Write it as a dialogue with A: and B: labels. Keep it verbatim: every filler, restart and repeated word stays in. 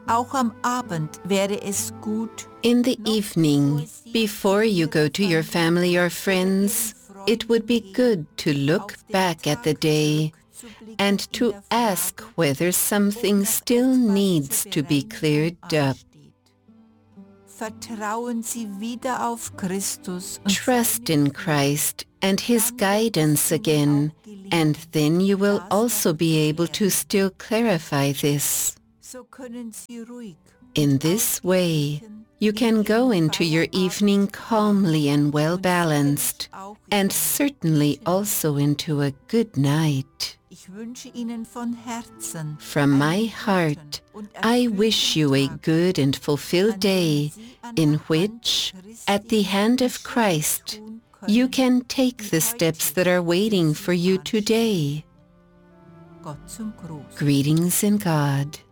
A: Auch am Abend wäre es gut,
B: In the evening, before you go to your family or friends, it would be good to look back at the day and to ask whether something still needs to be cleared up.
A: Vertrauen Sie wieder auf Christus und
B: Trust in Christ and His guidance again, and then you will also be able to still clarify this.
A: so können Sie ruhig
B: In this way, you can go into your evening calmly and well-balanced, and certainly also into a good night.
A: Ich wünsche Ihnen von Herzen
B: From my heart, I wish you a good and fulfilled day in which, at the hand of Christ, you can take the steps that are waiting for you today.
A: Gott zum Gruß.
B: Greetings in God.